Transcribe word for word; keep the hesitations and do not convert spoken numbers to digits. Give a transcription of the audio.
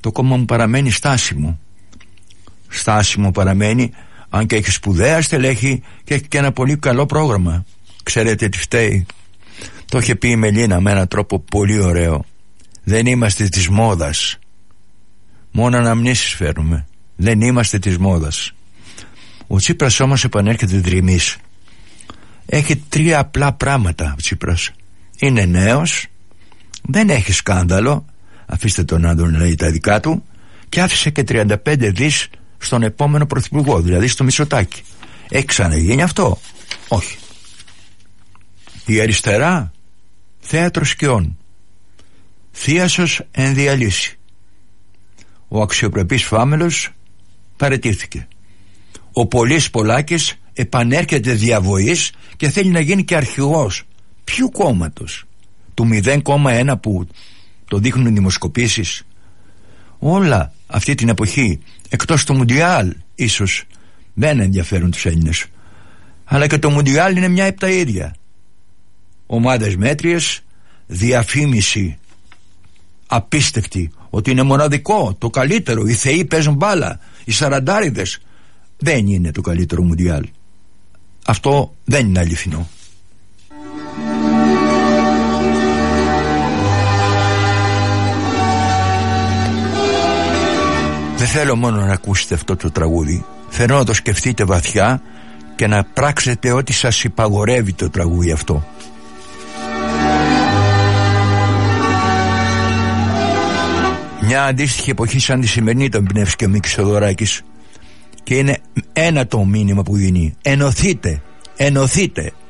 το κόμμα μου παραμένει στάσιμο. Στάσιμο παραμένει, αν και έχει σπουδαία στελέχη και έχει και ένα πολύ καλό πρόγραμμα. Ξέρετε τι φταίει? Το είχε πει η Μελίνα με έναν τρόπο πολύ ωραίο. Δεν είμαστε της μόδας. Μόνο αναμνήσεις φέρνουμε. Δεν είμαστε της μόδας. Ο Τσίπρας όμως επανέρχεται δρυμής. Έχει τρία απλά πράγματα ο Τσίπρας. Είναι νέος, δεν έχει σκάνδαλο, αφήστε τον να τον λέει τα δικά του, και άφησε και τριάντα πέντε δις στον επόμενο πρωθυπουργό, δηλαδή στο Μητσοτάκη. Έχει ξαναγίνει αυτό? Όχι. Η αριστερά, θέατρο σκιών. Θίασος εν διαλύση. Ο αξιοπρεπής Φάμελος παραιτήθηκε. Ο Πολύς Πολάκης επανέρχεται διαβοής και θέλει να γίνει και αρχηγός. Ποιου κόμματος? Του μηδέν κόμμα ένα που το δείχνουν οι δημοσκοπήσεις? Όλα αυτή την εποχή, εκτός του Μουντιάλ ίσως δεν ενδιαφέρουν τους Έλληνες, αλλά και το Μουντιάλ είναι μια επταήρια. Ομάδες μέτριες, διαφήμιση απίστευτη ότι είναι μοναδικό, το καλύτερο, οι θεοί παίζουν μπάλα, οι σαραντάριδες. Δεν είναι το καλύτερο Μουντιάλ. Αυτό δεν είναι αληθινό. Δεν θέλω μόνο να ακούσετε αυτό το τραγούδι. Θέλω να το σκεφτείτε βαθιά και να πράξετε ό,τι σας υπαγορεύει το τραγούδι αυτό. Μια αντίστοιχη εποχή σαν τη σημερινή τον πνεύσει και ο Μίκης Θοδωράκης, και είναι ένα το μήνυμα που δίνει: ενωθείτε, ενωθείτε.